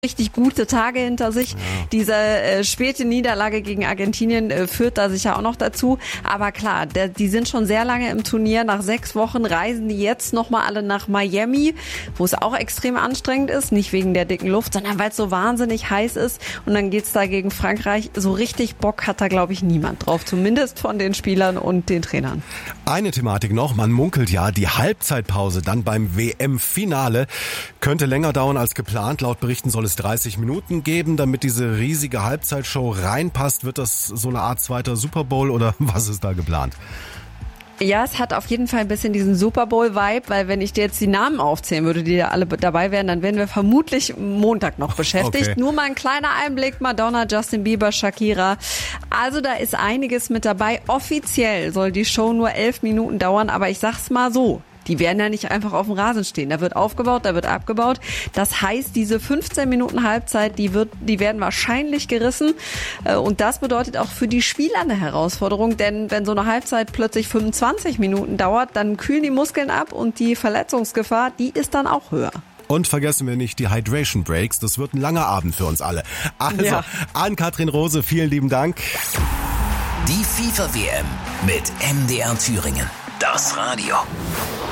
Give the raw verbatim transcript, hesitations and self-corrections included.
richtig gute Tage hinter sich. Ja. Diese äh, späte Niederlage gegen Argentinien äh, führt da sicher auch noch dazu. Aber klar, der, die sind schon sehr lange im Turnier. Nach sechs Wochen reisen die jetzt nochmal alle nach Miami, wo es auch extrem anstrengend ist. Nicht wegen der dicken Luft, sondern weil es so wahnsinnig heiß ist. Und dann geht's da gegen Frankreich. So richtig Bock hat da, glaube ich, niemand drauf. Zumindest von den Spielern und den Trainern. Eine Thematik noch. Man munkelt ja, die Halbzeitpause dann beim W M-Finale könnte länger dauern als geplant. Laut Berichten soll es dreißig Minuten geben, damit diese riesige Halbzeitshow reinpasst. Wird das so eine Art zweiter Super Bowl oder was ist da geplant? Ja, es hat auf jeden Fall ein bisschen diesen Super Bowl-Vibe, weil wenn ich dir jetzt die Namen aufzählen würde, die da alle dabei wären, dann wären wir vermutlich Montag noch beschäftigt. Okay. Nur mal ein kleiner Einblick, Madonna, Justin Bieber, Shakira. Also da ist einiges mit dabei. Offiziell soll die Show nur elf Minuten dauern, aber ich sag's mal so. Die werden ja nicht einfach auf dem Rasen stehen. Da wird aufgebaut, da wird abgebaut. Das heißt, diese fünfzehn Minuten Halbzeit, die wird, die werden wahrscheinlich gerissen. Und das bedeutet auch für die Spieler eine Herausforderung. Denn wenn so eine Halbzeit plötzlich fünfundzwanzig Minuten dauert, dann kühlen die Muskeln ab und die Verletzungsgefahr, die ist dann auch höher. Und vergessen wir nicht die Hydration Breaks. Das wird ein langer Abend für uns alle. Also, ja. Ann-Kathrin Rose, vielen lieben Dank. Die FIFA-W M mit M D R Thüringen. Das Radio.